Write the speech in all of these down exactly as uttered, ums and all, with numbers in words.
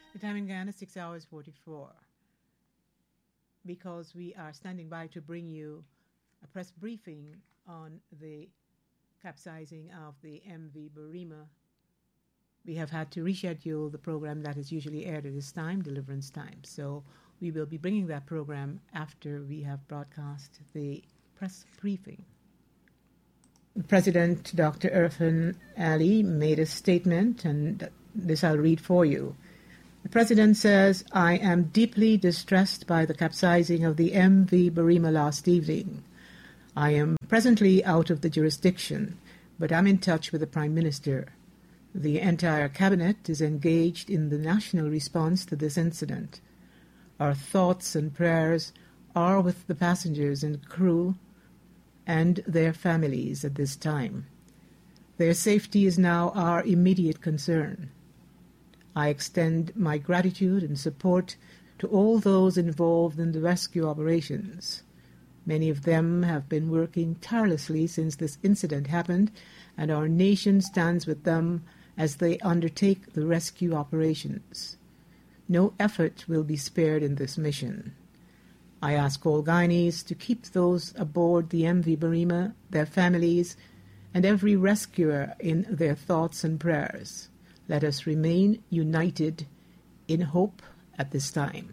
The time in Ghana, six hours forty-four. Because we are standing by to bring you a press briefing on the capsizing of the M V Burima, we have had to reschedule the program that is usually aired at this time, Deliverance Time. So we will be bringing that program after we have broadcast the press briefing. President Doctor Irfan Ali made a statement, and this I'll read for you. The President says, I am deeply distressed by the capsizing of the M V Burima last evening. I am presently out of the jurisdiction, but I'm in touch with the Prime Minister. The entire Cabinet is engaged in the national response to this incident. Our thoughts and prayers are with the passengers and crew and their families at this time. Their safety is now our immediate concern. I extend my gratitude and support to all those involved in the rescue operations. Many of them have been working tirelessly since this incident happened, and our nation stands with them as they undertake the rescue operations. No effort will be spared in this mission. I ask all Guyanese to keep those aboard the M V Burima, their families, and every rescuer in their thoughts and prayers. Let us remain united in hope at this time.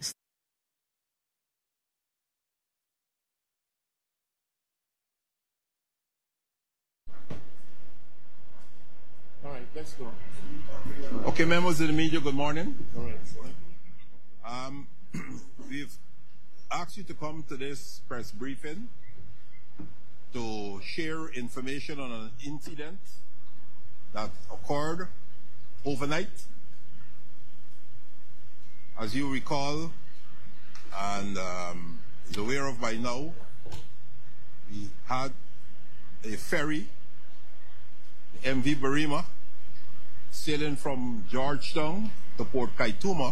All right, let's go. Okay, members of the media, good morning. All right. Um, we've asked you to come to this press briefing to share information on an incident that occurred overnight. As you recall, and um, is aware of by now, we had a ferry, the M V Burima, sailing from Georgetown to Port Kaituma,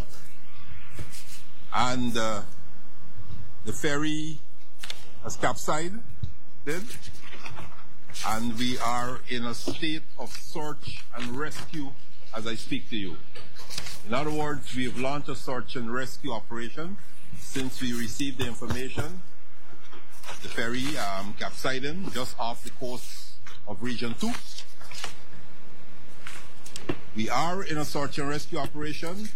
and uh, the ferry has capsized, and we are in a state of search and rescue as I speak to you. In other words, we have launched a search and rescue operation since we received the information of the ferry um, capsizing just off the coast of Region two. We are in a search and rescue operation.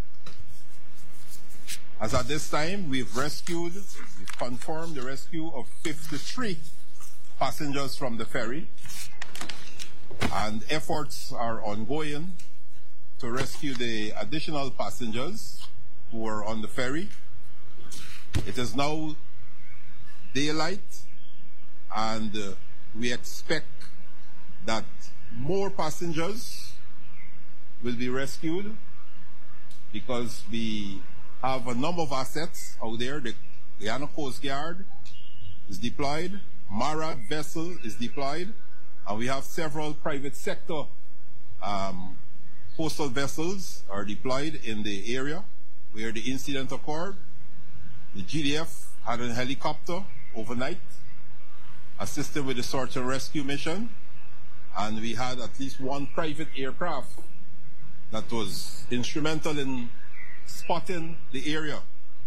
As at this time, we've rescued, we've confirmed the rescue of fifty-three passengers from the ferry, and efforts are ongoing to rescue the additional passengers who were on the ferry. It is now daylight, and uh, we expect that more passengers will be rescued because we have a number of assets out there. The Guyana Coast Guard is deployed, MARAD vessel is deployed, and we have several private sector um, coastal vessels are deployed in the area where the incident occurred. The G D F had a helicopter overnight assisted with the search and rescue mission, and we had at least one private aircraft that was instrumental in spotting the area.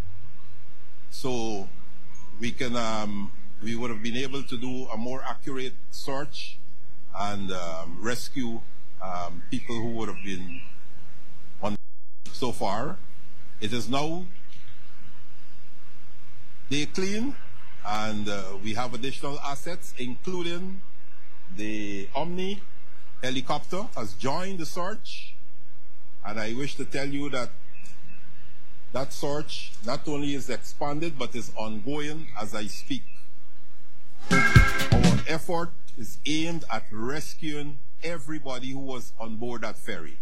So we can um, we would have been able to do a more accurate search and um, rescue um, people who would have been on so far. It is now day clean, and uh, we have additional assets, including the Omni helicopter has joined the search, and I wish to tell you that that search not only is expanded but is ongoing as I speak. Our effort is aimed at rescuing everybody who was on board that ferry.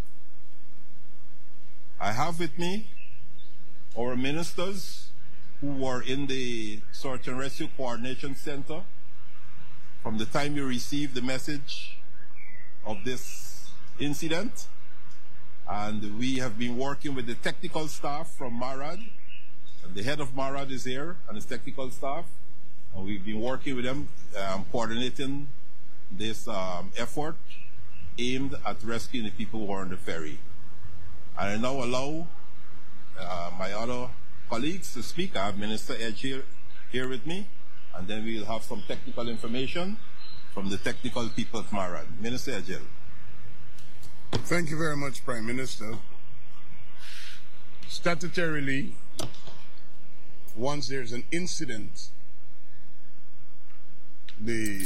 I have with me our ministers who were in the Search and Rescue Coordination Center from the time you received the message of this incident. And we have been working with the technical staff from MARAD. And the head of MARAD is here, and his technical staff. And we've been working with them, um, coordinating this um, effort aimed at rescuing the people who are on the ferry. I now allow uh, my other colleagues to speak. I have Minister Edge here, here with me, and then we'll have some technical information from the technical people of MARAD. Minister Edge. Thank you very much, Prime Minister. Statutorily, once there's an incident, the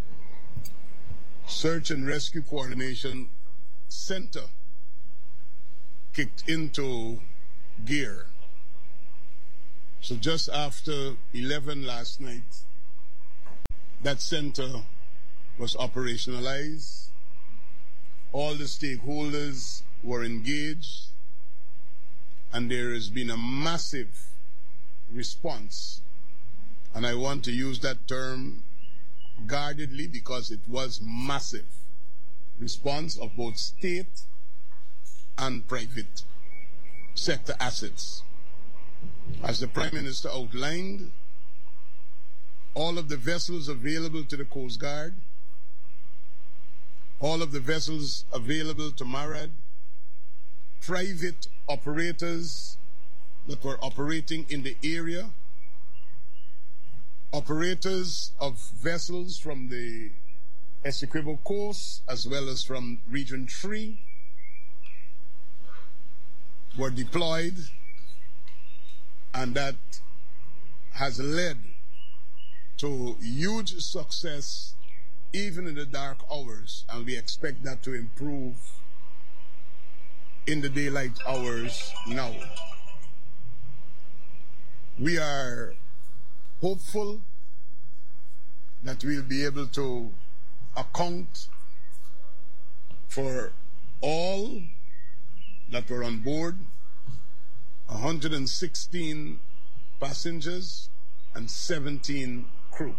Search and Rescue Coordination Center kicked into gear. So just after eleven last night, that center was operationalized. All the stakeholders were engaged, and there has been a massive response. And I want to use that term guardedly because it was massive response of both state and private sector assets. As the Prime Minister outlined, all of the vessels available to the Coast Guard, all of the vessels available to MARAD, private operators that were operating in the area, operators of vessels from the Essequibo Coast as well as from Region three were deployed, and that has led to huge success even in the dark hours, and we expect that to improve in the daylight hours now. We are hopeful that we'll be able to account for all that were on board, one hundred sixteen passengers and seventeen crew.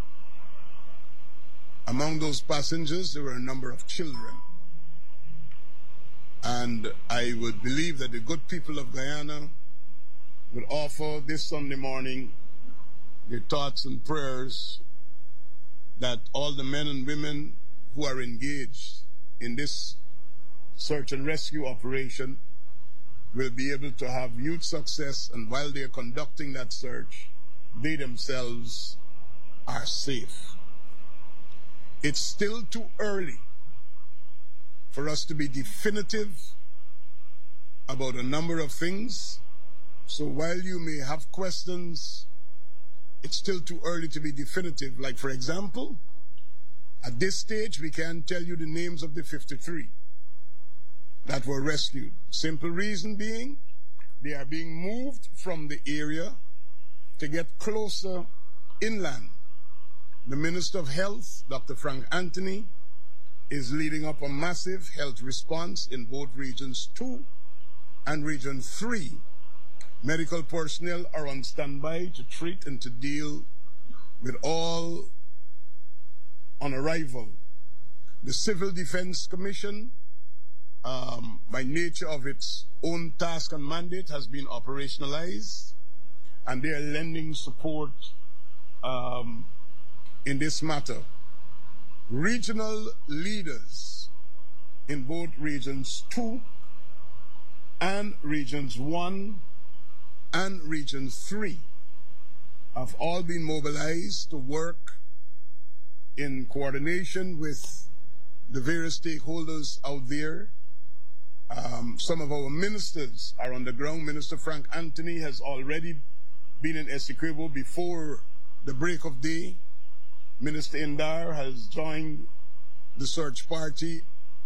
Among those passengers, there were a number of children. And I would believe that the good people of Guyana would offer this Sunday morning their thoughts and prayers that all the men and women who are engaged in this search and rescue operation will be able to have huge success, and while they are conducting that search, they themselves are safe. It's still too early for us to be definitive about a number of things. So while you may have questions, it's still too early to be definitive. Like, for example, at this stage, we can't tell you the names of the fifty-three that were rescued. Simple reason being, they are being moved from the area to get closer inland. The Minister of Health, Doctor Frank Anthony, is leading up a massive health response in both Regions two and Region three. Medical personnel are on standby to treat and to deal with all on arrival. The Civil Defense Commission, um, by nature of its own task and mandate, has been operationalized, and they are lending support um, in this matter. Regional leaders in both Regions two and Regions one and Region three have all been mobilized to work in coordination with the various stakeholders out there. Um, some of our ministers are on the ground. Minister Frank Anthony has already been in Essequibo before the break of day. Minister Indar has joined the search party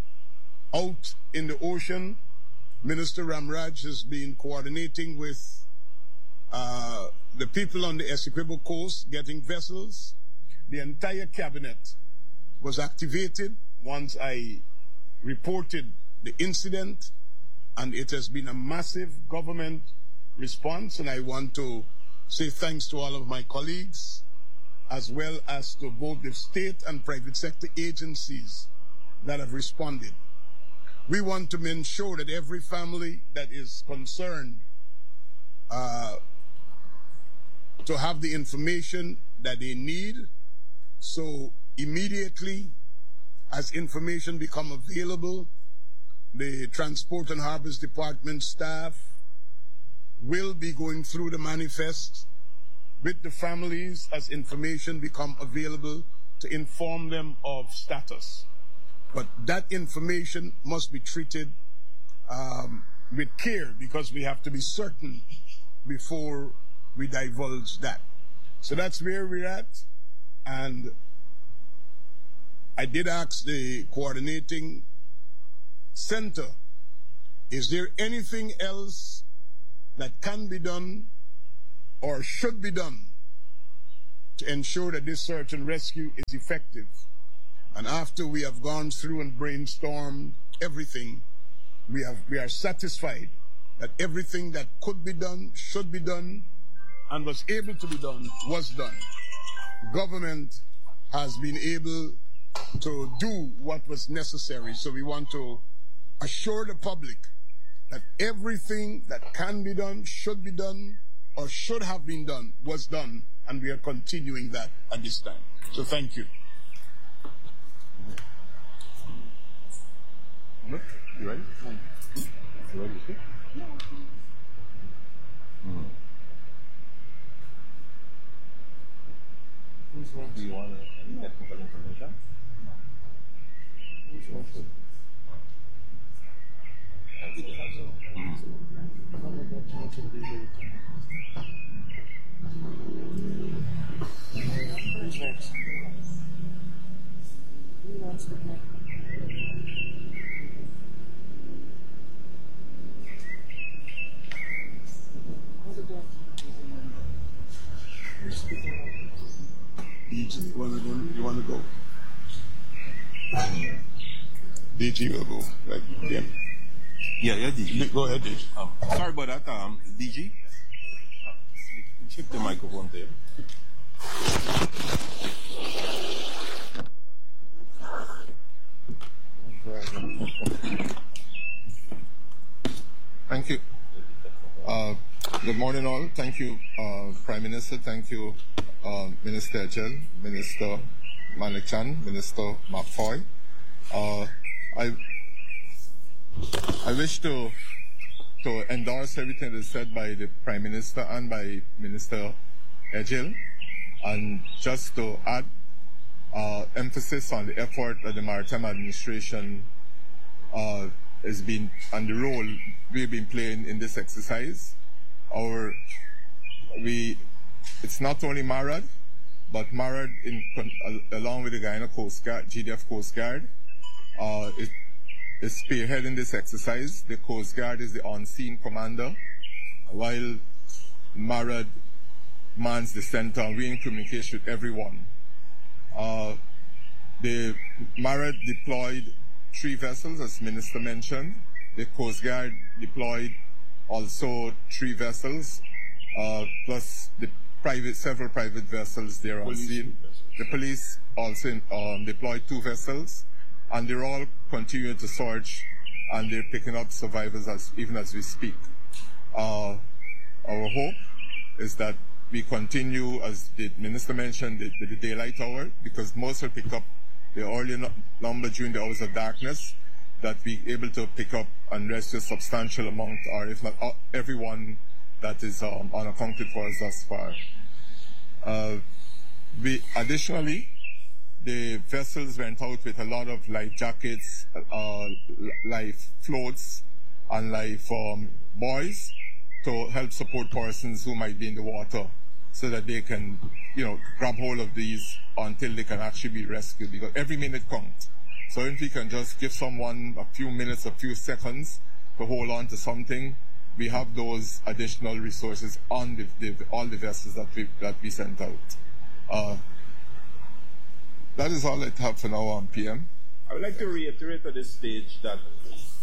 out in the ocean. Minister Ramraj has been coordinating with uh, the people on the Essequibo coast, getting vessels. The entire cabinet was activated once I reported the incident, and it has been a massive government response, and I want to say thanks to all of my colleagues, as well as to both the state and private sector agencies that have responded. We want to ensure that every family that is concerned uh, to have the information that they need. So immediately, as information become available, the Transport and Harbors Department staff will be going through the manifest with the families as information become available to inform them of status. But that information must be treated um, with care, because we have to be certain before we divulge that. So that's where we're at. And I did ask the coordinating center, is there anything else that can be done or should be done to ensure that this search and rescue is effective? And after we have gone through and brainstormed everything, we have we are satisfied that everything that could be done, should be done, and was able to be done was done. Government has been able to do what was necessary. So we want to assure the public that everything that can be done, should be done, or should have been done was done, and we are continuing that at this time. So thank you. You ready? You ready to speak? Mm. Do you want any technical information? Which one should? I didn't have so. Mm. Who's next? Who wants to play? You want to go? You want to go? D G will go. Like, yeah. Yeah, yeah, D G. Go ahead, D G. Um, sorry about that, um, D G. Shift the microphone there. Thank you. Uh, good morning, all. Thank you, uh, Prime Minister. Thank you, uh, Minister Ejel, Minister Manichan, Minister McFoy. Uh, I I wish to to endorse everything that is said by the Prime Minister and by Minister Ejel, and just to add uh, emphasis on the effort that the Maritime Administration uh, has been and the role we've been playing in this exercise. Our we it's not only MARAD, but MARAD in along with the Guyana Coast Guard, G D F Coast Guard, uh, it is spearheading this exercise. The Coast Guard is the on-scene commander, while MARAD mans the center, and we're in communication with everyone. Uh, the MARAD deployed three vessels, as Minister mentioned. The Coast Guard deployed also three vessels, uh, plus the private, several private vessels there on scene. The police also um, deployed two vessels, and they're all continuing to search, and they're picking up survivors as even as we speak. Uh, our hope is that we continue, as the Minister mentioned, the, the daylight hour, because most will pick up the early no number during the hours of darkness, that we able to pick up and rescue a substantial amount, or if not uh, everyone that is um, unaccounted for us thus far. Uh, we additionally, the vessels went out with a lot of life jackets, uh, life floats, and life um, buoys to help support persons who might be in the water, so that they can, you know, grab hold of these until they can actually be rescued, because every minute counts. So if we can just give someone a few minutes, a few seconds to hold on to something, we have those additional resources on the, the, all the vessels that we, that we sent out. Uh, that is all I have for now on P M. I would like to reiterate at this stage that